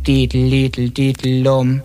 Diddle-diddle-diddle-lum.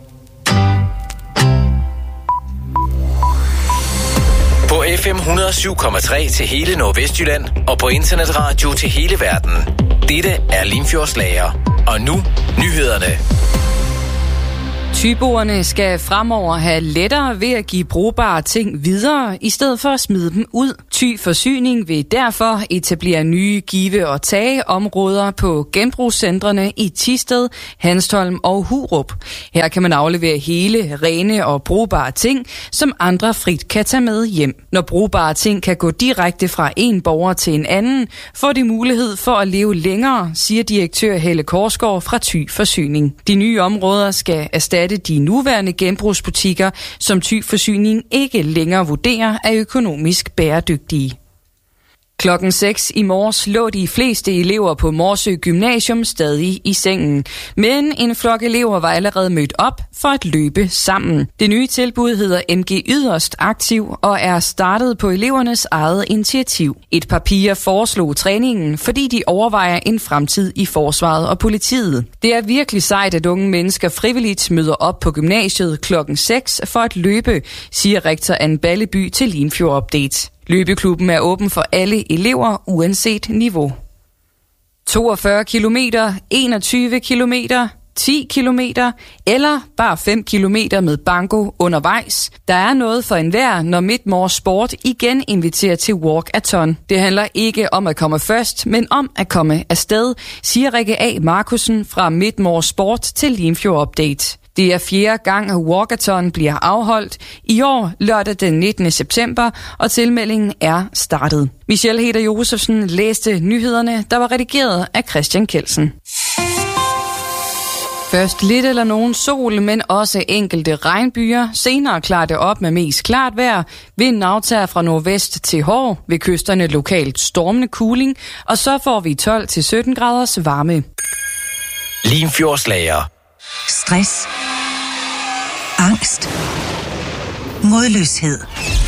På FM 107,3 til hele Nordvestjylland og på internetradio til hele verden. Dette er Limfjordslager. Og nu nyhederne. Thyboerne skal fremover have lettere ved at give brugbare ting videre, i stedet for at smide dem ud. Thy Forsyning vil derfor etablere nye give- og tageområder på genbrugscentrene i Thisted, Hanstholm og Hurup. Her kan man aflevere hele, rene og brugbare ting, som andre frit kan tage med hjem. Når brugbare ting kan gå direkte fra en borger til en anden, får de mulighed for at leve længere, siger direktør Helle Korsgaard fra Thy Forsyning. De nye områder skal erstatte de nuværende genbrugsbutikker, som Thy Forsyning ikke længere vurderer er økonomisk bæredygtige. Klokken 6 i morges lå de fleste elever på Morsø Gymnasium stadig i sengen. Men en flok elever var allerede mødt op for at løbe sammen. Det nye tilbud hedder MG Yderst Aktiv og er startet på elevernes eget initiativ. Et par piger foreslog træningen, fordi de overvejer en fremtid i forsvaret og politiet. Det er virkelig sejt, at unge mennesker frivilligt møder op på gymnasiet klokken 6 for at løbe, siger rektor Anne Balleby til Limfjord Update. Løbeklubben er åben for alle elever, uanset niveau. 42 kilometer, 21 kilometer, 10 kilometer eller bare 5 kilometer med banko undervejs. Der er noget for enhver, når Midtmors Sport igen inviterer til walkathon. Det handler ikke om at komme først, men om at komme afsted, siger Rikke A. Markusen fra Midtmors Sport til Limfjord Update. Det er 4. gang, at walkathon bliver afholdt. I år lørdag den 19. september, og tilmeldingen er startet. Michelle Heder Josefsen læste nyhederne, der var redigeret af Christian Kelsen. Først lidt eller nogen sol, men også enkelte regnbyer. Senere klarer det op med mest klart vejr. Vinden aftager fra nordvest til hård, ved kysterne lokalt stormende kuling, og så får vi 12-17 graders varme. Limfjordslager. Stress, angst, modløshed.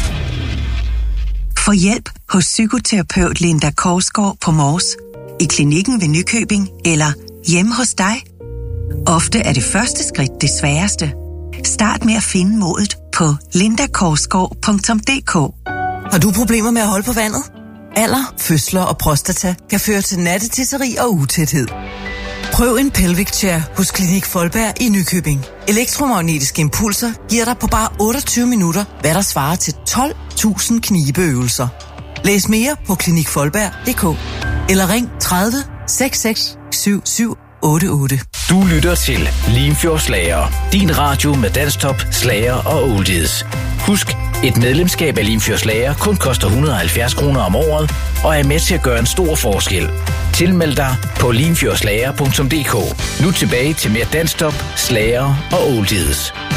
Få hjælp hos psykoterapeut Linda Korsgaard på Mors, i klinikken ved Nykøbing eller hjemme hos dig. Ofte er det første skridt det sværeste. Start med at finde modet på lindakorsgaard.dk. Har du problemer med at holde på vandet? Alder, fødsler og prostata kan føre til nattetisseri og utæthed. Prøv en pelvic chair hos Klinik Folberg i Nykøbing. Elektromagnetiske impulser giver dig på bare 28 minutter, hvad der svarer til 12.000 knibeøvelser. Læs mere på klinikfolberg.dk eller ring 30 66 77 88. Du lytter til Limfjordslager. Din radio med dansktop, slager og oldies. Husk, et medlemskab af Limfjordslager kun koster 170 kroner om året og er med til at gøre en stor forskel. Tilmeld dig på limfjordslager.dk. Nu tilbage til mere dansktop, slager og oldies.